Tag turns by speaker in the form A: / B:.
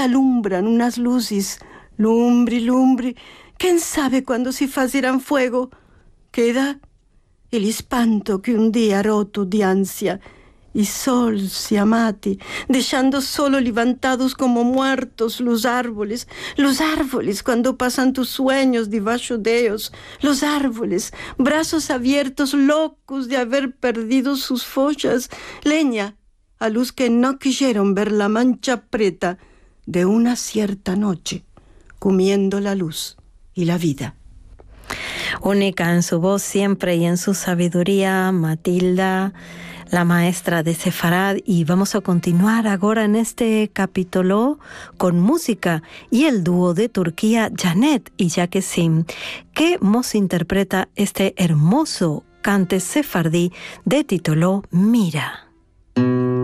A: alumbran unas luces, lumbre, lumbre, ¿quién sabe cuándo si farán fuego? Queda el espanto que un día roto de ansia, y solsi amati, dejando solo levantados como muertos los árboles cuando pasan tus sueños debajo de ellos, los árboles, brazos abiertos, locos de haber perdido sus follas, leña, a luz que no quisieron ver la mancha preta de una cierta noche, comiendo la luz y la vida.
B: Única en su voz siempre y en su sabiduría, Matilda, la maestra de Sefarad, y vamos a continuar ahora en este capítulo con música y el dúo de Turquía Janet y Jakesim, que nos interpreta este hermoso cante sefardí de título Mira.